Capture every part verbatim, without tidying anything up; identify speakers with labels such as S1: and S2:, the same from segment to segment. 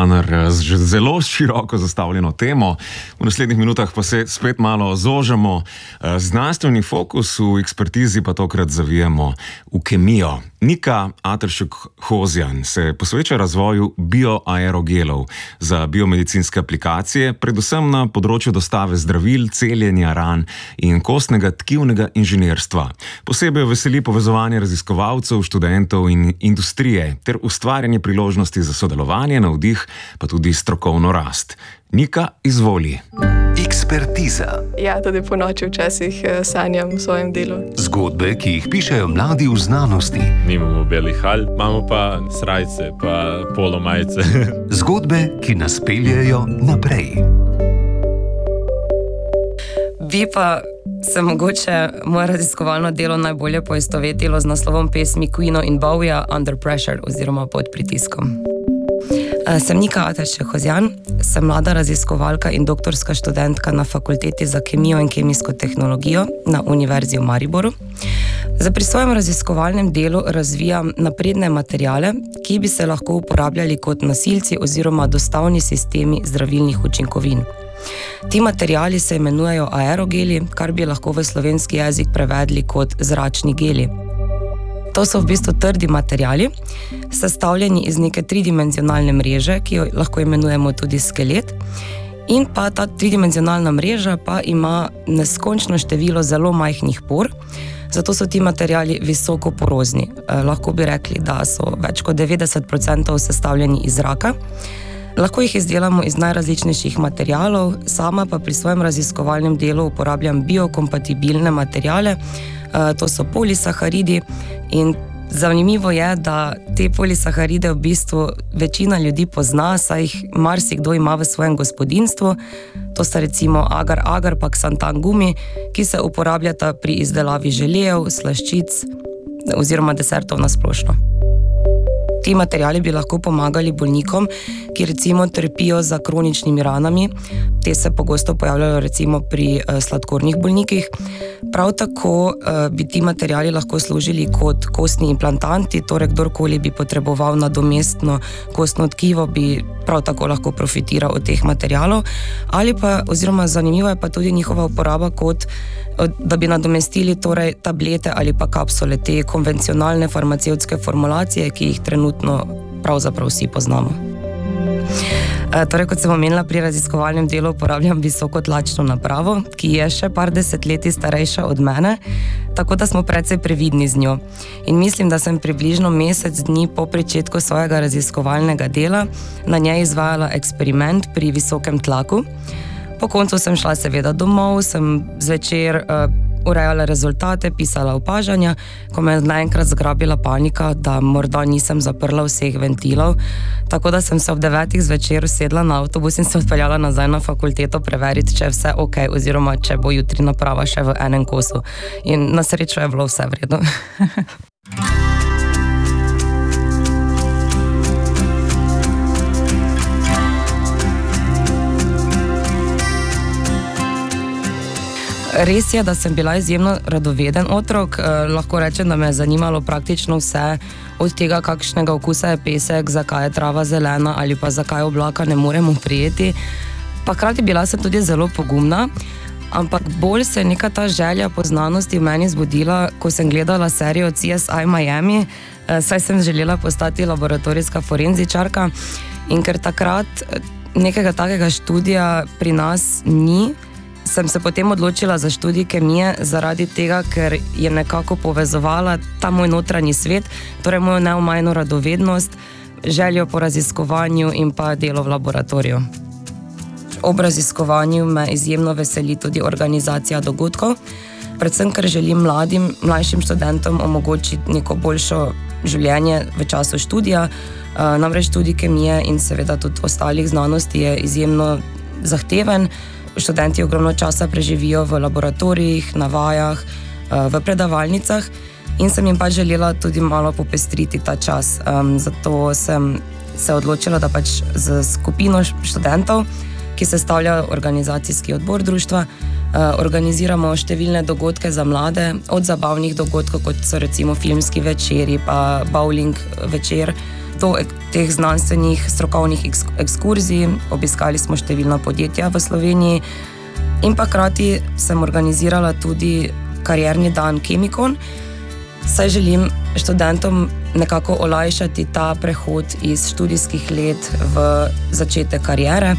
S1: žanr z že zelo široko zastavljeno temo. V naslednjih minutah pa se spet malo zožamo. Znanstveni fokus v ekspertizi pa tokrat zavijemo v kemijo. Nika Ateršuk-Hozjan se posveča razvoju bioaerogelov za biomedicinske aplikacije, predvsem na področju dostave zdravil, celjenja ran in kostnega tkivnega inženirstva. Posebej veseli povezovanje raziskovalcev, študentov in industrije ter ustvarjanje priložnosti za sodelovanje, navdih, pa tudi strokovno rast. Nika, izvoli.
S2: Ekspertiza.
S3: Ja, tudi po noči včasih sanjam v svojem delu.
S2: Zgodbe, ki jih pišejo mladi v znanosti.
S4: Nimamo belih hal, imamo pa srajce, pa polomajice.
S2: Zgodbe, ki nas peljejo naprej.
S5: Bi pa se mogoče moje raziskovalno delo najbolje poistovetilo z naslovom pesmi Queen in Bowieja Under Pressure oziroma Pod pritiskom. Sem Nika Ateršuk-Hozjan, sem mlada raziskovalka in doktorska študentka na Fakulteti za kemijo in kemijsko tehnologijo na Univerzi v Mariboru. Za pri svojem raziskovalnem delu razvijam napredne materiale, ki bi se lahko uporabljali kot nosilci oziroma dostavni sistemi zdravilnih učinkovin. Ti materiali se imenujejo aerogeli, kar bi lahko v slovenski jezik prevedli kot zračni geli. To so v bistvu trdi materiali, sestavljeni iz neke tridimenzionalne mreže, ki jo lahko imenujemo tudi skelet. In pa ta tridimenzionalna mreža pa ima neskončno število zelo majhnih por, zato so ti materiali visoko porozni. Eh, lahko bi rekli, da so več kot devetdeset procentov sestavljeni iz zraka. Lahko jih izdelamo iz najrazličnejših materialov, sama pa pri svojem raziskovalnem delu uporabljam biokompatibilne materiale. To so polisaharidi in zanimivo je, da te polisaharide v bistvu večina ljudi pozna, saj jih marsikdo ima v svojem gospodinjstvu. To sta recimo agar-agar pa ksantan gumi, ki se uporabljata pri izdelavi želejev, slaščic oziroma desertov na splošno. Ti materiali bi lahko pomagali bolnikom, ki recimo trpijo za kroničnimi ranami. Te se pogosto pojavljajo recimo pri eh, sladkornih bolnikih. Prav tako eh, bi ti materiali lahko služili kot kostni implantanti, torej kdorkoli bi potreboval nadomestno kostno tkivo, bi prav tako lahko profitiral od teh materialov. Ali pa, oziroma zanimiva je pa tudi njihova uporaba kot, da bi nadomestili torej tablete ali pa kapsule, te konvencionalne farmacevtske formulacije, ki jih trenutno pravzaprav vsi poznamo. E, torej, kot sem omenila, pri raziskovalnem delu uporabljam visokotlačno napravo, ki je še par desetletij starejša od mene, tako da smo precej previdni z njo. In mislim, da sem približno mesec dni po pričetku svojega raziskovalnega dela na njej izvajala eksperiment pri visokem tlaku. Po koncu sem šla seveda domov, sem zvečer uh, urejala rezultate, pisala opažanja, ko me je naenkrat zgrabila panika, da morda nisem zaprla vseh ventilov, tako da sem se ob devetih zvečer usedla na avtobus in se odpeljala nazaj na fakulteto preveriti, če je vse ok, oziroma če bo jutri naprava še v enem kosu. In na srečo je bilo vse v redu. Res je, da sem bila izjemno radoveden otrok, eh, lahko rečem, da me je zanimalo praktično vse, od tega, kakšnega okusa je pesek, zakaj je trava zelena ali pa zakaj oblaka ne moremo prijeti. Pa hkrati bila sem tudi zelo pogumna, ampak bolj se je neka ta želja po znanosti v meni zbudila, ko sem gledala serijo C S I Miami, eh, saj sem želela postati laboratorijska forenzičarka in ker takrat nekega takega študija pri nas ni, sem se potem odločila za študij kemije zaradi tega, ker je nekako povezovala ta moj notranji svet, torej mojo neomajno radovednost, željo po raziskovanju in pa delo v laboratoriju. Ob raziskovanju me izjemno veseli tudi organizacija dogodkov, predvsem ker želim mladim, mlajšim študentom omogočiti neko boljšo življenje v času študija. Namreč študij kemije in seveda tudi ostalih znanosti je izjemno zahteven. Študenti ogromno časa preživijo v laboratorijih, na vajah, v predavalnicah in sem jim pač želela tudi malo popestriti ta čas. Um, zato sem se odločila, da pač z skupino študentov, ki sestavlja organizacijski odbor društva, uh, organiziramo številne dogodke za mlade, od zabavnih dogodkov, kot so recimo filmski večeri, pa bowling večer, do teh znanstvenih strokovnih ekskurzij, obiskali smo številna podjetja v Sloveniji in pa hkrati sem organizirala tudi karierni dan Kemikon, saj želim študentom nekako olajšati ta prehod iz študijskih let v začetek kariere.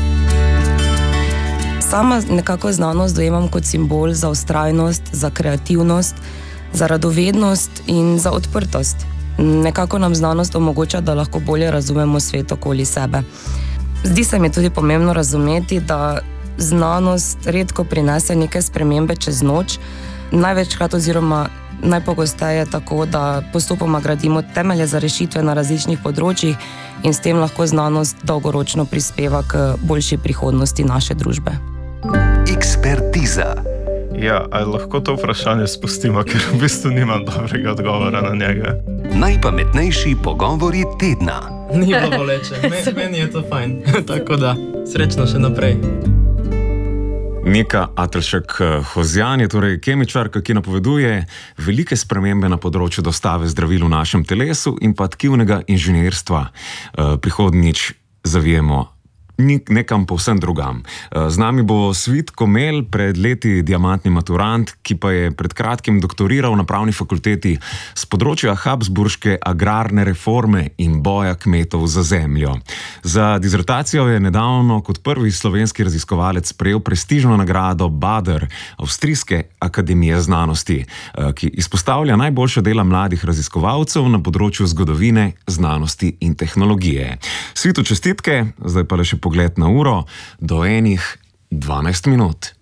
S5: Sama nekako znanost dojemam kot simbol za vztrajnost, za kreativnost, za radovednost in za odprtost. Nekako nam znanost omogoča, da lahko bolje razumemo svet okoli sebe. Zdi se mi tudi pomembno razumeti, da znanost redko prinese neke spremembe čez noč, največkrat oziroma najpogosteje tako, da postopoma gradimo temelje za rešitve na različnih področjih in s tem lahko znanost dolgoročno prispeva k boljši prihodnosti naše družbe.
S2: Ekspertiza.
S6: Ja, ali lahko to vprašanje spustimo, ker v bistvu nimam dobrega odgovora na njega.
S2: Najpametnejši pogovori tedna.
S7: Ni pa boleče, Men, meni je to fajn. Tako da, srečno še naprej.
S1: Nika Atelšek-Hozjan je torej kemičarka, ki napoveduje velike spremembe na področju dostave zdravil v našem telesu in pa tkivnega inženirstva. Prihodnjič zavijemo nekam povsem drugam. Z nami bo Svit Komel, pred leti diamantni maturant, ki pa je pred kratkim doktoriral na pravni fakulteti z področja habsburške agrarne reforme in boja kmetov za zemljo. Za dizertacijo je nedavno kot prvi slovenski raziskovalec prejel prestižno nagrado Bader Avstrijske akademije znanosti, ki izpostavlja najboljša dela mladih raziskovalcev na področju zgodovine, znanosti in tehnologije. Svitu čestitke, zdaj pa le še pogled na uro, do enih dvanajst minut.